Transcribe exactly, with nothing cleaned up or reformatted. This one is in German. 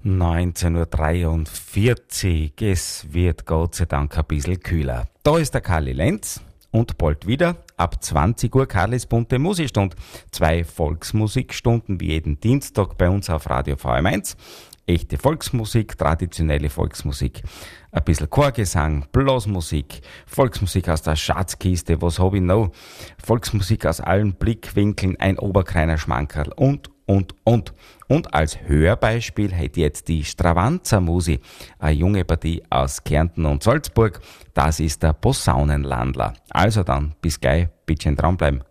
neunzehn Uhr dreiundvierzig. Es wird Gott sei Dank ein bisschen kühler. Da ist der Karli Lenz und bald wieder ab zwanzig Uhr Karlis bunte Musikstunde. Zwei Volksmusikstunden wie jeden Dienstag bei uns auf Radio V M eins. Echte Volksmusik, traditionelle Volksmusik, ein bisschen Chorgesang, Blasmusik, Volksmusik aus der Schatzkiste, was hab ich noch? Volksmusik aus allen Blickwinkeln, ein oberkreiner Schmankerl und, und, und. Und als Hörbeispiel hätte ich jetzt die Stravanzer Musi, eine junge Partie aus Kärnten und Salzburg. Das ist der Posaunenlandler. Also dann, bis gleich, bitte schön dranbleiben.